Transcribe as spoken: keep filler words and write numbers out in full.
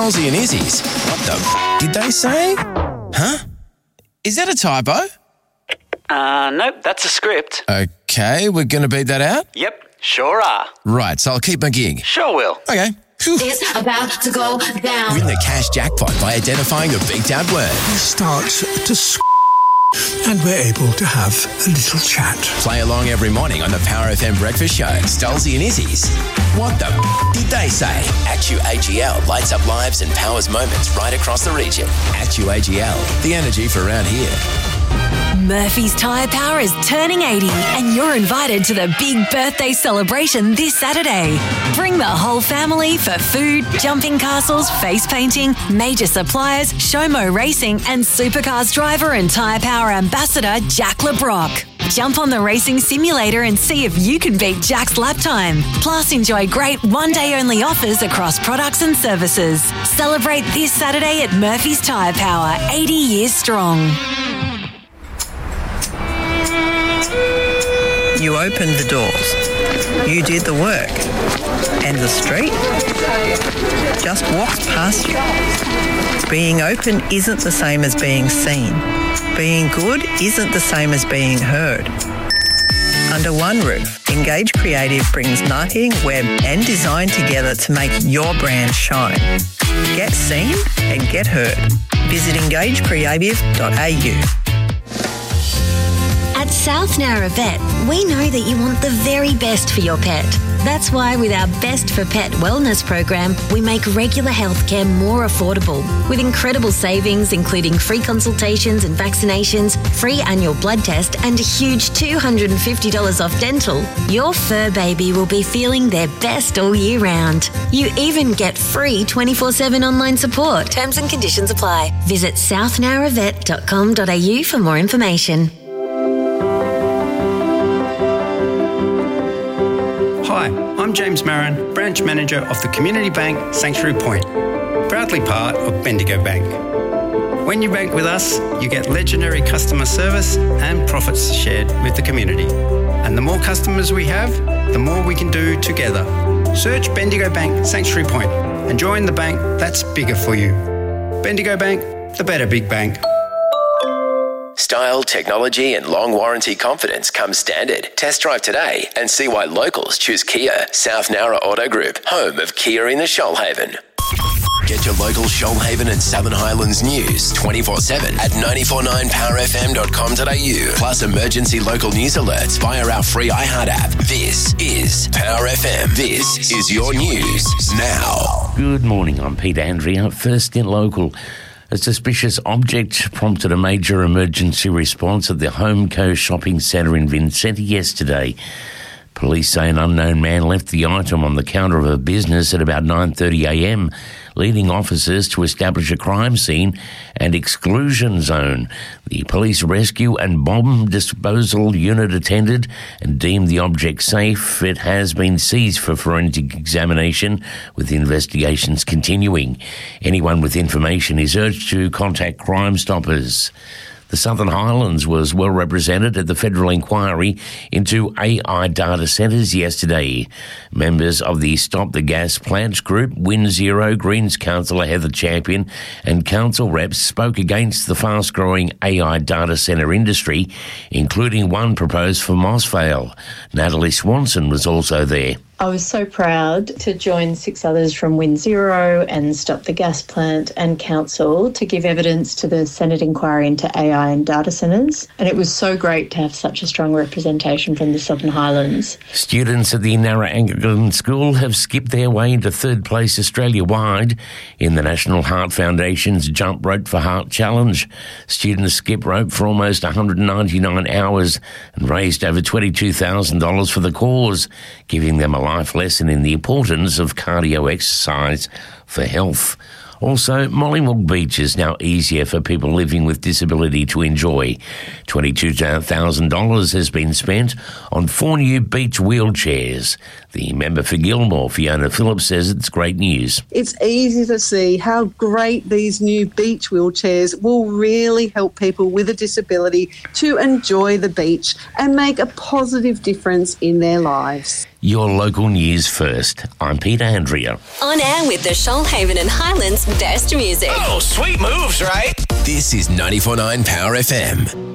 Stolzy and Izzy's. What the f*** did they say? Huh? Is that a typo? Uh, nope, that's a script. Okay, we're going to beat that out? Yep, sure are. Right, so I'll keep my gig. Sure will. Okay. It's about to go down. Win the cash jackpot by identifying a beat out word. He starts to s***, and we're able to have a little chat. Play along every morning on the Power F M Breakfast Show. Stolzy and Izzy's. What the f*** did they say? Actu A G L lights up lives and powers moments right across the region. Actu A G L, the energy for around here. Murphy's Tyre Power is turning eighty and you're invited to the big birthday celebration this Saturday. Bring the whole family for food, jumping castles, face painting, major suppliers, Showmo Racing and Supercars driver and Tyre Power ambassador Jack LeBrock. Jump on the racing simulator and see if you can beat Jack's lap time. Plus, enjoy great one-day-only offers across products and services. Celebrate this Saturday at Murphy's Tyre Power, eighty years strong. You opened the doors. You did the work. And the street just walks past you. Being open isn't the same as being seen. Being good isn't the same as being heard. Under one roof, Engage Creative brings marketing, web and design together to make your brand shine. Get seen and get heard. Visit engage creative dot a u. At South Nowra Vet, we know that you want the very best for your pet. That's why with our Best for Pet wellness program, we make regular healthcare more affordable. With incredible savings, including free consultations and vaccinations, free annual blood test, and a huge two hundred fifty dollars off dental, your fur baby will be feeling their best all year round. You even get free twenty-four seven online support. Terms and conditions apply. Visit south nowra vet dot com dot a u for more information. Hi, I'm James Marin, Branch Manager of the Community Bank Sanctuary Point, proudly part of Bendigo Bank. When you bank with us, you get legendary customer service and profits shared with the community. And the more customers we have, the more we can do together. Search Bendigo Bank Sanctuary Point and join the bank that's bigger for you. Bendigo Bank, the better big bank. Style, technology and long warranty confidence come standard. Test drive today and see why locals choose Kia. South Nowra Auto Group, home of Kia in the Shoalhaven. Get your local Shoalhaven and Southern Highlands news twenty-four seven at nine four nine power f m dot com dot a u. Plus emergency local news alerts via our free iHeart app. This is Power F M. This is your news now. Good morning, I'm Peter Andrea. First in local. A suspicious object prompted a major emergency response at the Home Coast Shopping Centre in Vincenti yesterday. Police say an unknown man left the item on the counter of a business at about nine thirty a m, leading officers to establish a crime scene and exclusion zone. The police rescue and bomb disposal unit attended and deemed the object safe. It has been seized for forensic examination, with investigations continuing. Anyone with information is urged to contact Crime Stoppers. The Southern Highlands was well represented at the federal inquiry into A I data centres yesterday. Members of the Stop the Gas Plants group, Win Zero, Greens councillor Heather Champion and council reps spoke against the fast-growing A I data centre industry, including one proposed for Mossvale. Natalie Swanson was also there. I was so proud to join six others from Win Zero and Stop the Gas Plant and Council to give evidence to the Senate inquiry into A I and data centres. And it was so great to have such a strong representation from the Southern Highlands. Students at the Nowra Anglican School have skipped their way into third place Australia-wide in the National Heart Foundation's Jump Rope for Heart Challenge. Students skipped rope for almost one hundred ninety-nine hours and raised over twenty-two thousand dollars for the cause, giving them a life lesson in the importance of cardio exercise for health. Also, Mollymook Beach is now easier for people living with disability to enjoy. twenty-two thousand dollars has been spent on four new beach wheelchairs. The member for Gilmore, Fiona Phillips, says it's great news. It's easy to see how great these new beach wheelchairs will really help people with a disability to enjoy the beach and make a positive difference in their lives. your local news first. I'm Peter Andrea. On air with the Shoalhaven and Highlands best music. Oh, sweet moves, right? This is ninety-four point nine Power F M.